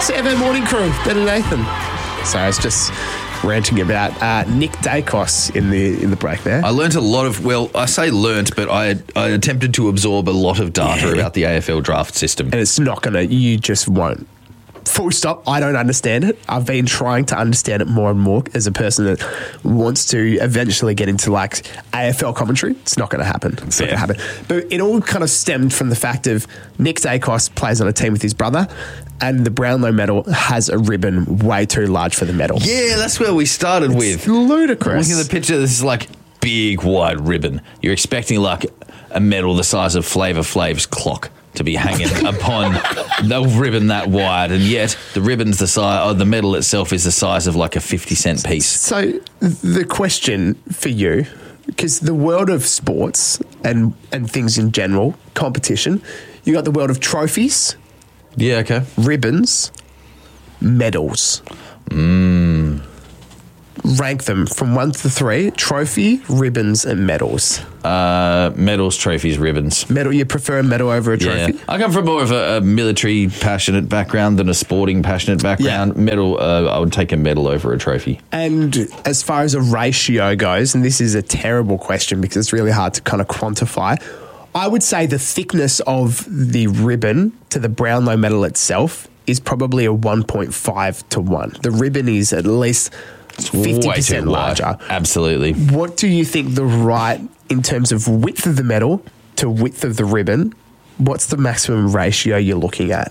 ever morning crew, Ben and Nathan. So I was just ranting about Nick Dacos in the break there. I learnt a lot of, well, I say learnt, but I attempted to absorb a lot of data about the AFL draft system. And it's not going to, you just won't. Full stop. I don't understand it. I've been trying to understand it more and more as a person that wants to eventually get into like AFL commentary. It's not going to happen. It's not going to happen. But it all kind of stemmed from the fact of Nick Dacos plays on a team with his brother, and the Brownlow medal has a ribbon way too large for the medal. Yeah, that's where we started with. Ludicrous. Looking at the picture, this is like big wide ribbon. You're expecting like a medal the size of Flavor Flav's clock to be hanging upon the ribbon that wide, and yet the ribbon's the size, or the medal itself is the size of like a 50-cent piece. So the question for you, because the world of sports and things in general, competition, you got the world of trophies, Yeah, okay. ribbons, medals. Rank them from 1 to 3: trophy, ribbons, and medals. Medals, trophies, ribbons. Medal, you prefer a medal over a trophy? Yeah. I come from more of a military passionate background than a sporting passionate background. Yeah. Medal, I would take a medal over a trophy. And as far as a ratio goes, and this is a terrible question because it's really hard to kind of quantify, I would say the thickness of the ribbon to the Brownlow medal itself is probably a 1.5 to 1. The ribbon is at least 50% larger. Absolutely. What do you think the right, in terms of width of the medal to width of the ribbon, what's the maximum ratio you're looking at?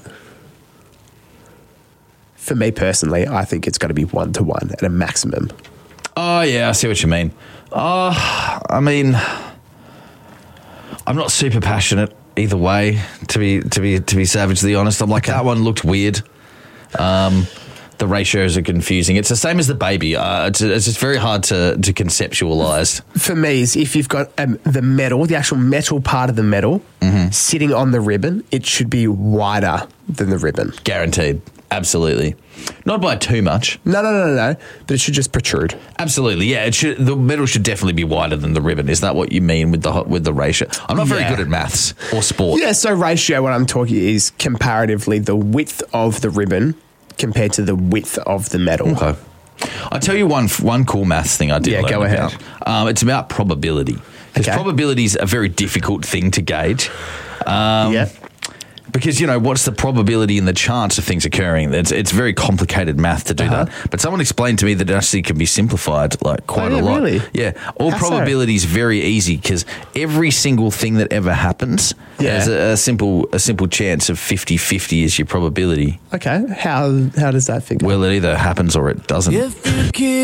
For me personally, I think it's got to be 1 to 1 at a maximum. Oh, yeah, I see what you mean. I mean, I'm not super passionate either way, to be savagely honest. I'm like, that one looked weird. The ratios are confusing. It's the same as the baby. It's just very hard to conceptualise. For me, is if you've got the medal, the actual metal part of the medal, sitting on the ribbon, it should be wider than the ribbon. Guaranteed. Absolutely. Not by too much. No. But it should just protrude. Absolutely, yeah. The medal should definitely be wider than the ribbon. Is that what you mean with the ratio? I'm not very good at maths or sport. Yeah, so ratio, what I'm talking is comparatively the width of the ribbon compared to the width of the medal. Okay. I'll tell you one cool maths thing I did learn go ahead. about. It's about probability. Because probability is a very difficult thing to gauge. Because, what's the probability and the chance of things occurring? It's very complicated math to do that. But someone explained to me that it actually can be simplified like quite a lot. Really? Yeah. All probability is very easy because every single thing that ever happens has a simple chance of 50-50 is your probability. Okay. How does that figure? Well, it either happens or it doesn't.